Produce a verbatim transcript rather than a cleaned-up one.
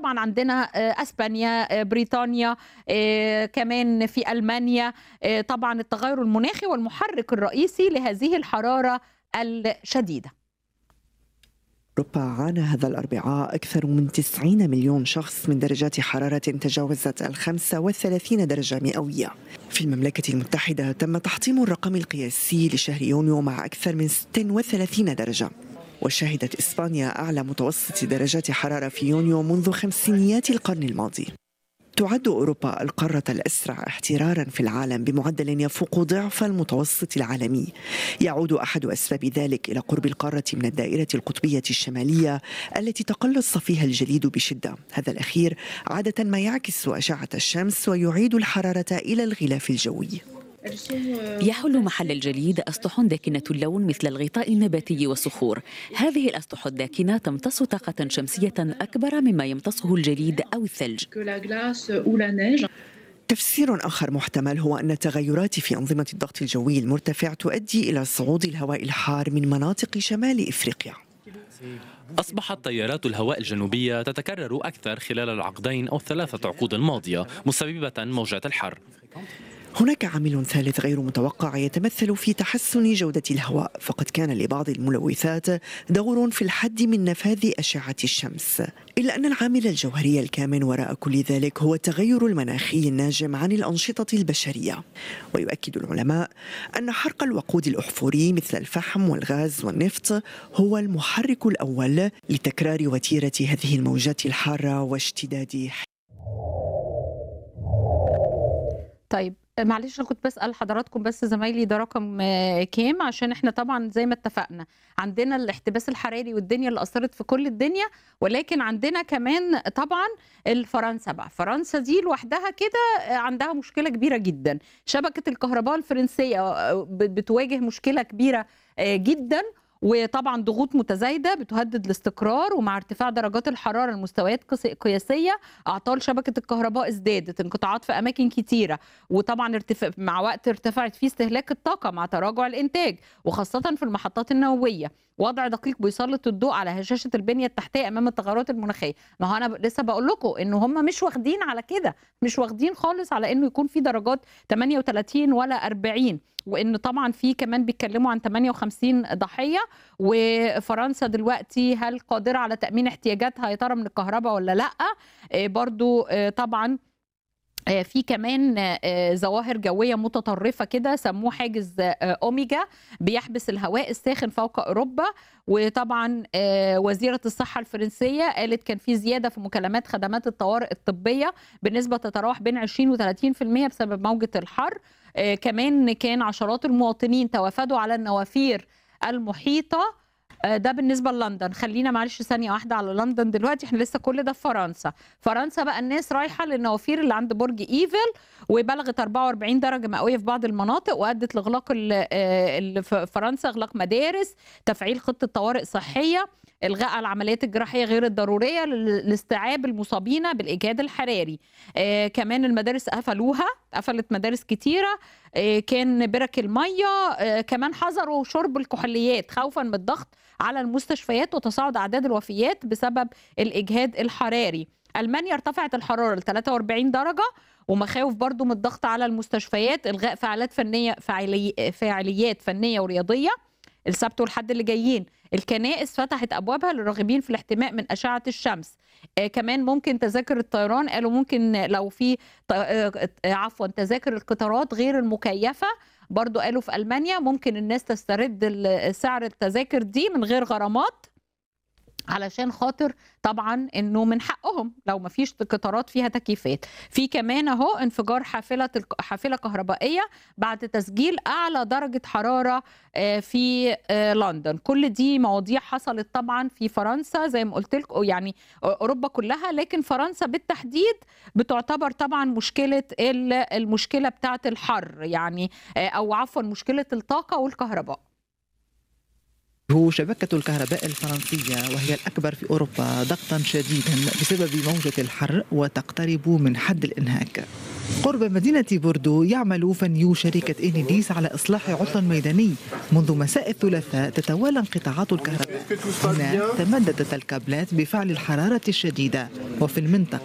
طبعا عندنا اسبانيا، بريطانيا، كمان في المانيا. طبعا التغير المناخي والمحرك الرئيسي لهذه الحراره الشديده. أوروبا عانى هذا الأربعاء أكثر من تسعين مليون شخص من درجات حرارة تجاوزت الخمسة والثلاثين درجة مئوية. في المملكة المتحدة تم تحطيم الرقم القياسي لشهر يونيو مع أكثر من ستة وثلاثين درجة، وشهدت إسبانيا أعلى متوسط درجات حرارة في يونيو منذ خمسينيات القرن الماضي. تعد أوروبا القارة الأسرع احترارا في العالم بمعدل يفوق ضعف المتوسط العالمي. يعود أحد أسباب ذلك إلى قرب القارة من الدائرة القطبية الشمالية التي تقلص فيها الجليد بشدة. هذا الأخير عادة ما يعكس أشعة الشمس ويعيد الحرارة إلى الغلاف الجوي. يحل محل الجليد أسطح داكنة اللون مثل الغطاء النباتي والصخور. هذه الأسطح الداكنة تمتص طاقة شمسية أكبر مما يمتصه الجليد أو الثلج. تفسير آخر محتمل هو أن التغيرات في أنظمة الضغط الجوي المرتفع تؤدي إلى صعود الهواء الحار من مناطق شمال إفريقيا. أصبحت تيارات الهواء الجنوبية تتكرر أكثر خلال العقدين أو الثلاثة عقود الماضية، مسببة موجات الحر. هناك عامل ثالث غير متوقع يتمثل في تحسن جودة الهواء، فقد كان لبعض الملوثات دور في الحد من نفاذ أشعة الشمس، إلا أن العامل الجوهري الكامن وراء كل ذلك هو التغير المناخي الناجم عن الأنشطة البشرية. ويؤكد العلماء أن حرق الوقود الأحفوري مثل الفحم والغاز والنفط هو المحرك الأول لتكرار وتيرة هذه الموجات الحارة واشتداد. طيب معلش انا كنت بسأل حضراتكم بس زمايلي ده رقم كام، عشان احنا طبعا زي ما اتفقنا عندنا الاحتباس الحراري والدنيا اللي اثرت في كل الدنيا، ولكن عندنا كمان طبعا الفرنسا. بقى فرنسا دي لوحدها كده عندها مشكلة كبيرة جدا. شبكة الكهرباء الفرنسية بتواجه مشكلة كبيرة جدا، وطبعا ضغوط متزايده بتهدد الاستقرار، ومع ارتفاع درجات الحراره لمستويات قياسيه اعطال شبكه الكهرباء ازدادت، انقطاعات في اماكن كتيره، وطبعا ارتفاع مع وقت ارتفعت فيه استهلاك الطاقه مع تراجع الانتاج، وخاصه في المحطات النوويه. وضع دقيق بيسلط الضوء على هشاشه البنيه التحتيه امام التغيرات المناخيه. ما هو انا لسه بقول لكم ان هم مش واخدين على كده، مش واخدين خالص على انه يكون في درجات ثمانية وثلاثين ولا أربعين، وان طبعا في كمان بيتكلموا عن ثمانية وخمسين ضحيه. وفرنسا دلوقتي هل قادره على تامين احتياجاتها يا ترى من الكهرباء ولا لا؟ برضو طبعا في كمان ظواهر جوية متطرفة كده سموه حاجز أوميجا بيحبس الهواء الساخن فوق أوروبا. وطبعا وزيرة الصحة الفرنسية قالت كان في زيادة في مكالمات خدمات الطوارئ الطبية بنسبة تتراوح بين عشرين وثلاثين بالمئة بسبب موجة الحر. كمان كان عشرات المواطنين توافدوا على النوافير المحيطة. ده بالنسبه للندن. خلينا معلش ثانيه واحده على لندن دلوقتي، احنا لسه كل ده في فرنسا. فرنسا بقى الناس رايحه للنوافير اللي عند برج ايفل، وبلغت أربعة وأربعين درجه مئويه في بعض المناطق، وادت لاغلاق فرنسا، اغلاق مدارس، تفعيل خطه طوارئ صحيه، الغاء العمليات الجراحيه غير الضروريه لاستيعاب المصابين بالاجهاد الحراري. آه كمان المدارس قفلوها، قفلت مدارس كتيره. آه كان برك الميه. آه كمان حظروا شرب الكحوليات خوفا من الضغط على المستشفيات وتصاعد اعداد الوفيات بسبب الاجهاد الحراري. المانيا ارتفعت الحراره ل ثلاثة وأربعين درجه، ومخاوف برضو من الضغط على المستشفيات، الغاء فعاليات فنيه فعالي فعاليات فنيه ورياضيه السبت والحد اللي جايين. الكنائس فتحت ابوابها للراغبين في الاحتماء من اشعه الشمس. آه كمان ممكن تذاكر الطيران، قالوا ممكن لو في آه عفوا تذاكر القطارات غير المكيفه، برضو قالوا في ألمانيا ممكن الناس تسترد سعر التذاكر دي من غير غرامات، علشان خاطر طبعا انه من حقهم لو ما فيش قطارات فيها تكييفات. في كمان اهو انفجار حافله حافله كهربائيه بعد تسجيل اعلى درجه حراره في لندن. كل دي مواضيع حصلت طبعا في فرنسا زي ما قلت لكم، يعني اوروبا كلها، لكن فرنسا بالتحديد بتعتبر طبعا مشكله المشكله بتاعه الحر، يعني او عفوا مشكله الطاقه والكهرباء. هو شبكة الكهرباء الفرنسية وهي الأكبر في أوروبا ضغطا شديدا بسبب موجة الحر وتقترب من حد الإنهاك. قرب مدينة بوردو يعمل فنيو شركة إنيديس على إصلاح عطل ميداني. منذ مساء الثلاثاء تتوالى انقطاعات الكهرباء. هنا تمددت الكابلات بفعل الحرارة الشديدة، وفي المنطقة